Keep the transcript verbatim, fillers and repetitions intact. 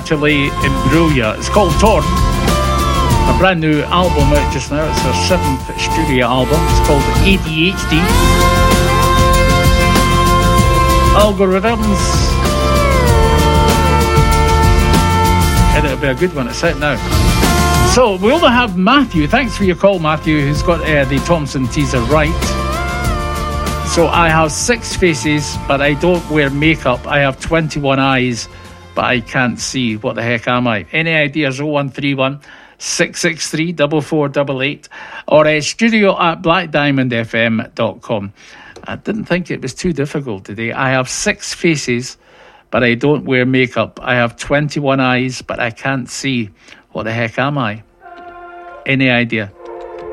Natalie Imbruglia. It's called Torn. A brand new album out just now. It's her seventh studio album. It's called A D H D. Algorithms. And it'll be a good one. It's out now. So we only have Matthew. Thanks for your call, Matthew, who's got uh, the Thompson teaser right. So I have six faces, but I don't wear makeup. I have twenty-one eyes, but I can't see. What the heck am I? Any ideas? oh one three one, six six three, four four eight eight or uh, studio at black diamond f m dot com. I didn't think it was too difficult today. I have six faces, but I don't wear makeup. I have twenty-one eyes, but I can't see. What the heck am I? Any idea?